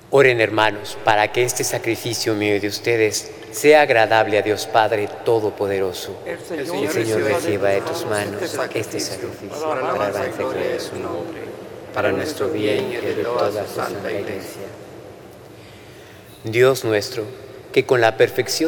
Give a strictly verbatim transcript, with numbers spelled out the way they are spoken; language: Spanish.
Oren, hermanos, para que este sacrificio mío y de ustedes sea agradable a Dios Padre Todopoderoso. El Señor, El Señor reciba de tus manos este este sacrificio sacrificio para para alabanza y alabanza y gloria gloria de de su su nombre, nombre, para nuestro bien y el de toda su santa Iglesia. Dios nuestro, que con la perfección